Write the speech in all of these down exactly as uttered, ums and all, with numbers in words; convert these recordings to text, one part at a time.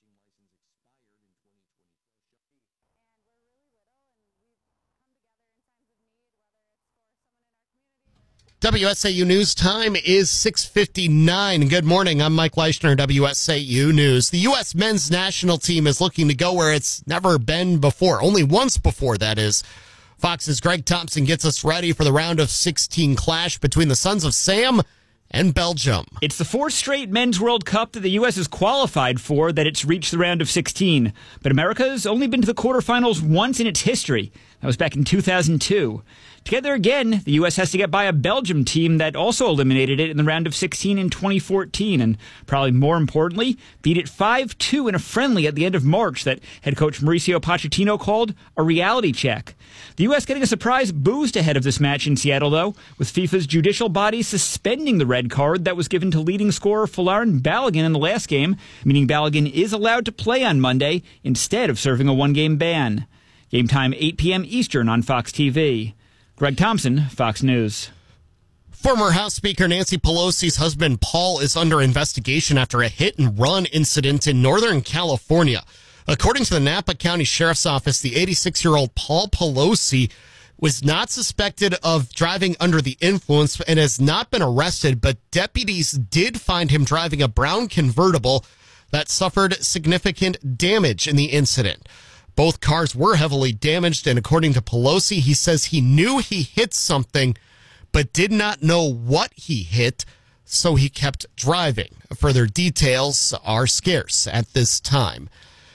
W S A U News time is six fifty-nine. Good morning. I'm Mike Leischner, W S A U News. The U S men's national team is looking to go where it's never been before. Only once before, that is. Fox's Greg Thompson gets us ready for the round of sixteen clash between the Sons of Sam and Belgium. It's the fourth straight Men's World Cup that the U S has qualified for that it's reached the round of sixteen. But America's only been to the quarterfinals once in its history. That was back in two thousand two. To get there again, the U S has to get by a Belgium team that also eliminated it in the round of sixteen in twenty fourteen, and probably more importantly, beat it five two in a friendly at the end of March that head coach Mauricio Pochettino called a reality check. The U S getting a surprise boost ahead of this match in Seattle, though, with FIFA's judicial body suspending the red card that was given to leading scorer Folarin Balogun in the last game, meaning Balogun is allowed to play on Monday instead of serving a one-game ban. Game time eight p.m. Eastern on Fox T V. Greg Thompson, Fox News. Former House Speaker Nancy Pelosi's husband, Paul, is under investigation after a hit-and-run incident in Northern California. According to the Napa County Sheriff's Office, the eighty-six-year-old Paul Pelosi was not suspected of driving under the influence and has not been arrested, but deputies did find him driving a brown convertible that suffered significant damage in the incident. Both cars were heavily damaged, and according to Pelosi, he says he knew he hit something, but did not know what he hit, so he kept driving. Further details are scarce at this time.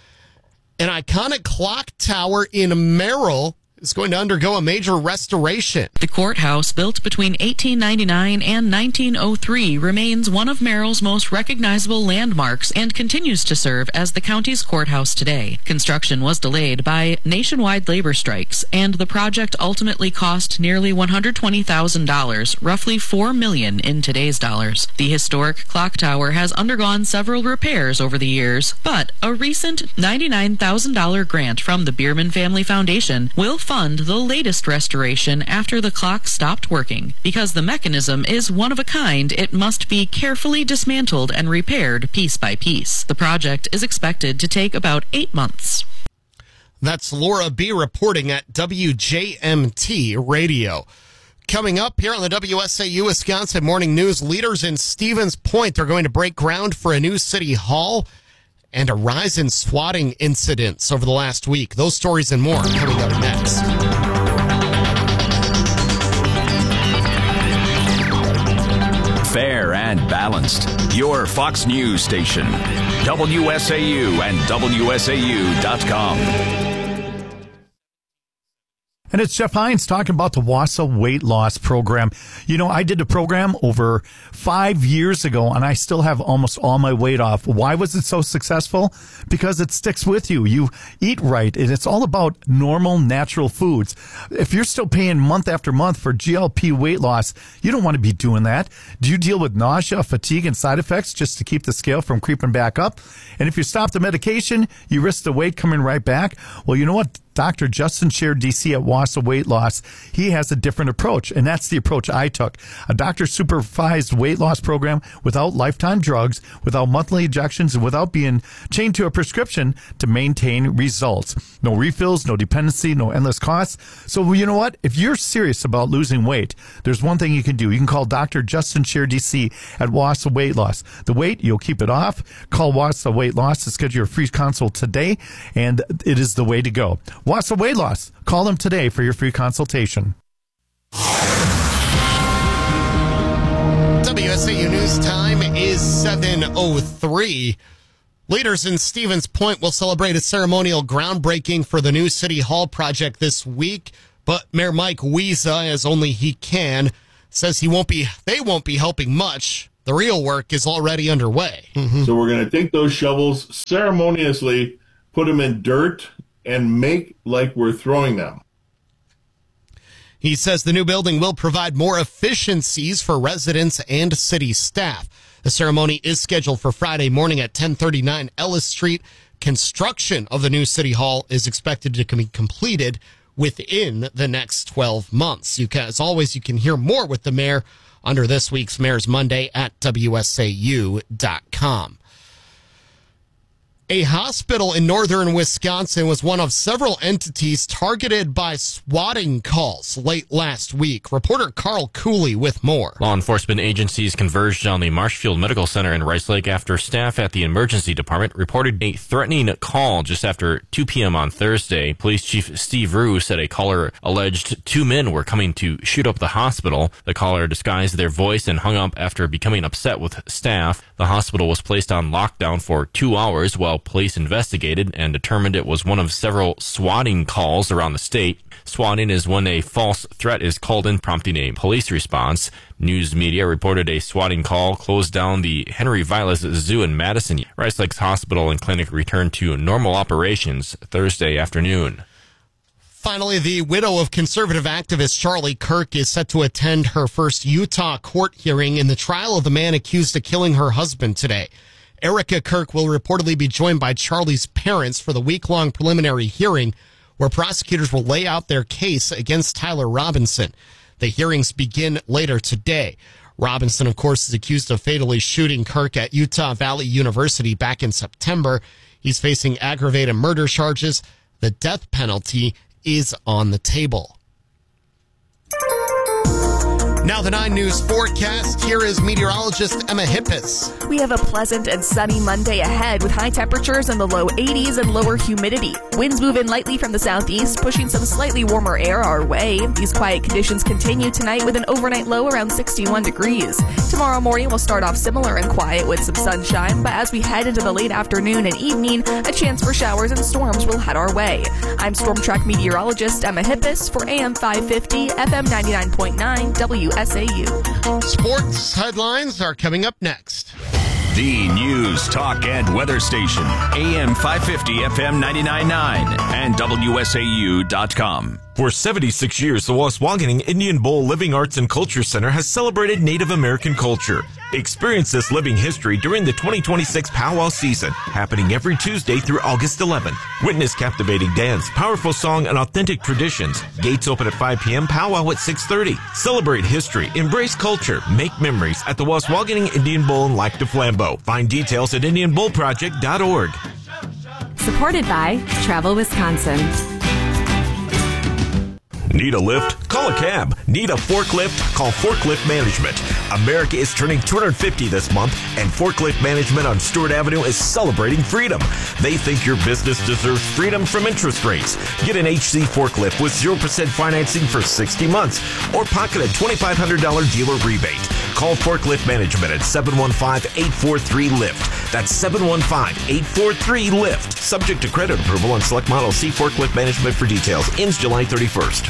An iconic clock tower in Merrill is going to undergo a major restoration. The courthouse, built between eighteen ninety-nine and nineteen oh three, remains one of Merrill's most recognizable landmarks and continues to serve as the county's courthouse today. Construction was delayed by nationwide labor strikes, and the project ultimately cost nearly one hundred twenty thousand dollars, roughly four million dollars in today's dollars. The historic clock tower has undergone several repairs over the years, but a recent ninety-nine thousand dollars grant from the Bierman Family Foundation will fund the latest restoration after the clock stopped working. Because the mechanism is one of a kind, it must be carefully dismantled and repaired piece by piece. The project is expected to take about eight months. That's Laura B. reporting at W J M T Radio. Coming up here on the W S A U Wisconsin Morning News, leaders in Stevens Point are going to break ground for a new city hall and a rise in swatting incidents over the last week. Those stories and more coming up next. Fair and balanced. Your Fox News station. W S A U and W S A U dot com. And it's Jeff Hines talking about the Wausau Weight Loss Program. You know, I did a program over five years ago, and I still have almost all my weight off. Why was it so successful? Because it sticks with you. You eat right, and it's all about normal, natural foods. If you're still paying month after month for G L P weight loss, you don't want to be doing that. Do you deal with nausea, fatigue, and side effects just to keep the scale from creeping back up? And if you stop the medication, you risk the weight coming right back. Well, you know what? Doctor Justin Scher, D C at Wausau Weight Loss, he has a different approach, and that's the approach I took. A doctor-supervised weight loss program without lifetime drugs, without monthly injections, and without being chained to a prescription to maintain results. No refills, no dependency, no endless costs. So you know what? If you're serious about losing weight, there's one thing you can do. You can call Doctor Justin Scher, D C at Wausau Weight Loss. The weight, you'll keep it off. Call Wausau Weight Loss to schedule your free consult today, and it is the way to go. Wausau Weight Loss. Call them today for your free consultation. W S A U News time is seven oh three. Leaders in Stevens Point will celebrate a ceremonial groundbreaking for the new City Hall project this week, but Mayor Mike Wiesa, as only he can, says he won't be. They won't be helping much. The real work is already underway. Mm-hmm. So we're going to take those shovels, ceremoniously put them in dirt, and make like we're throwing them. He says the new building will provide more efficiencies for residents and city staff. The ceremony is scheduled for Friday morning at ten thirty-nine Ellis Street. Construction of the new City Hall is expected to be completed within the next twelve months. You can, as always, you can hear more with the mayor under this week's Mayor's Monday at W S A U dot com. A hospital in northern Wisconsin was one of several entities targeted by swatting calls late last week. Reporter Carl Cooley with more. Law enforcement agencies converged on the Marshfield Medical Center in Rice Lake after staff at the emergency department reported a threatening call just after two p.m. on Thursday. Police Chief Steve Rue said a caller alleged two men were coming to shoot up the hospital. The caller disguised their voice and hung up after becoming upset with staff. The hospital was placed on lockdown for two hours while police investigated and determined it was one of several swatting calls around the state. Swatting is when a false threat is called in, prompting a police response. News media reported a swatting call closed down the Henry Vilas Zoo in Madison. Rice Lakes Hospital and Clinic returned to normal operations Thursday afternoon. Finally, the widow of conservative activist Charlie Kirk is set to attend her first Utah court hearing in the trial of the man accused of killing her husband today. Erica Kirk will reportedly be joined by Charlie's parents for the week-long preliminary hearing where prosecutors will lay out their case against Tyler Robinson. The hearings begin later today. Robinson, of course, is accused of fatally shooting Kirk at Utah Valley University back in September. He's facing aggravated murder charges. The death penalty is on the table. Now the nine News forecast. Here is meteorologist Emma Hippis. We have a pleasant and sunny Monday ahead with high temperatures in the low eighties and lower humidity. Winds move in lightly from the southeast, pushing some slightly warmer air our way. These quiet conditions continue tonight with an overnight low around sixty-one degrees. Tomorrow morning will start off similar and quiet with some sunshine, but as we head into the late afternoon and evening, a chance for showers and storms will head our way. I'm Storm Track meteorologist Emma Hippis for A M five fifty, F M ninety-nine point nine, W S A U. Sports headlines are coming up next. The News, Talk, and Weather Station. A M five fifty, F M ninety-nine point nine, and W S A U dot com. For seventy-six years, the Waswaganing Indian Bowl Living Arts and Culture Center has celebrated Native American culture. Experience this living history during the twenty twenty-six Powwow season, happening every Tuesday through August eleventh. Witness captivating dance, powerful song, and authentic traditions. Gates open at five p.m., powwow at six thirty. Celebrate history, embrace culture, make memories at the Waswaganing Indian Bowl in Lac du Flambeau. Find details at indian bowl project dot org. Supported by Travel Wisconsin. Need a lift? Call a cab. Need a forklift? Call Forklift Management. America is turning two hundred fifty this month, and Forklift Management on Stewart Avenue is celebrating freedom. They think your business deserves freedom from interest rates. Get an H C forklift with zero percent financing for sixty months, or pocket a twenty-five hundred dollars dealer rebate. Call Forklift Management at seven one five, eight four three, lift. That's seven one five, eight four three, lift. Subject to credit approval on select models. See Forklift Management for details. Ends July thirty-first.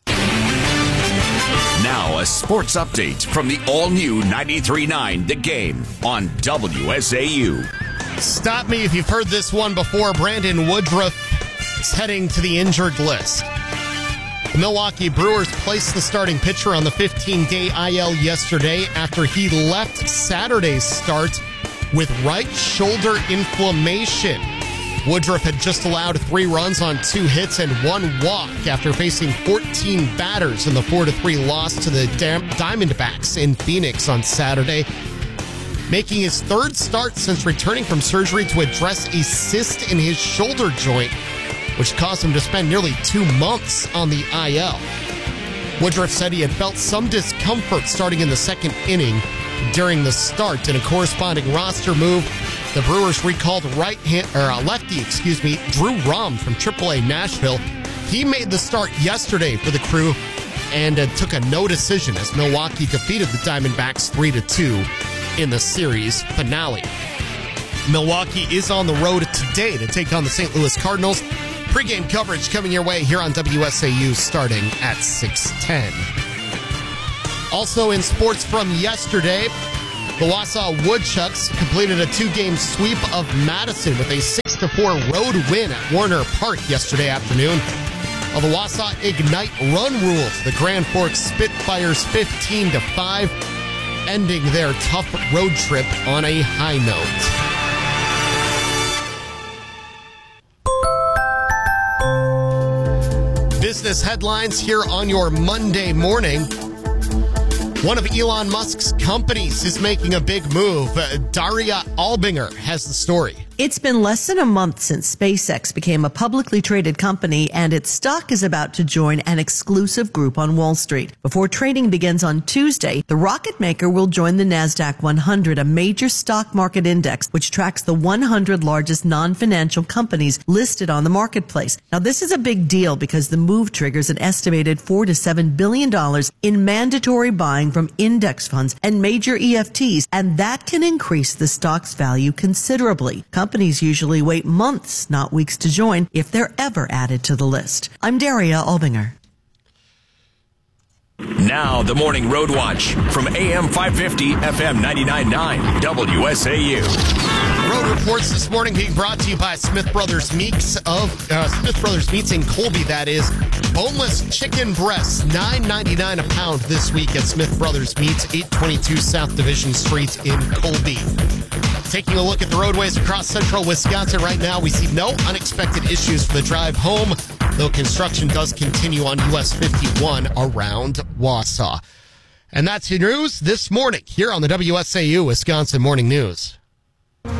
Now a sports update from the all-new ninety-three point nine The Game on W S A U. Stop me if you've heard this one before. Brandon Woodruff is heading to the injured list. The Milwaukee Brewers placed the starting pitcher on the fifteen-day I L yesterday after he left Saturday's start with right shoulder inflammation. Woodruff had just allowed three runs on two hits and one walk after facing fourteen batters in the four to three loss to the Diamondbacks in Phoenix on Saturday, making his third start since returning from surgery to address a cyst in his shoulder joint, which caused him to spend nearly two months on the I L. Woodruff said he had felt some discomfort starting in the second inning during the start. In a corresponding roster move, the Brewers recalled right hand or uh, lefty, excuse me, Drew Rom from triple A Nashville. He made the start yesterday for the Crew and uh, took a no decision as Milwaukee defeated the Diamondbacks three to two in the series finale. Milwaukee is on the road today to take on the Saint Louis Cardinals. Pre-game coverage coming your way here on W S A U starting at six ten. Also in sports from yesterday, the Wausau Woodchucks completed a two-game sweep of Madison with a six to four road win at Warner Park yesterday afternoon. While the Wausau Ignite run ruled the Grand Forks Spitfires fifteen to five, ending their tough road trip on a high note. Business headlines here on your Monday morning. One of Elon Musk's companies is making a big move. Uh, Daria Albinger has the story. It's been less than a month since SpaceX became a publicly traded company, and its stock is about to join an exclusive group on Wall Street. Before trading begins on Tuesday, the rocket maker will join the NASDAQ one hundred, a major stock market index which tracks the one hundred largest non-financial companies listed on the marketplace. Now, this is a big deal because the move triggers an estimated four to seven billion dollars in mandatory buying from index funds and major E F Ts, and that can increase the stock's value considerably. Companies usually wait months, not weeks, to join if they're ever added to the list. I'm Daria Albinger. Now, the Morning Road Watch from A M five fifty, F M ninety-nine point nine, W S A U. Road reports this morning being brought to you by Smith Brothers Meats of uh, Smith Brothers Meats in Colby. That is boneless chicken breasts, nine ninety-nine a pound this week at Smith Brothers Meats, eight twenty-two South Division Street in Colby. Taking a look at the roadways across central Wisconsin right now, we see no unexpected issues for the drive home, though construction does continue on U S fifty-one around Wausau. And that's your news this morning here on the W S A U Wisconsin Morning News.